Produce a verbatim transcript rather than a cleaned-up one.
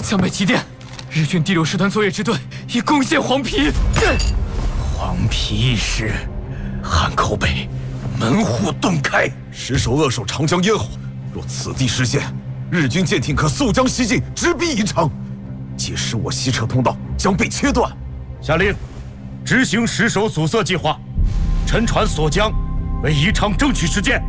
江北急电，日军第六师团作业支队已攻陷黄陂。 黄陂一失，汉口北门户顿开。 石首扼守长江咽喉，若此地失陷，日军舰艇可溯江西进，直逼宜昌。届时我西撤通道将被切断。 下令，执行石首阻塞计划，沉船锁江，为宜昌争取时间。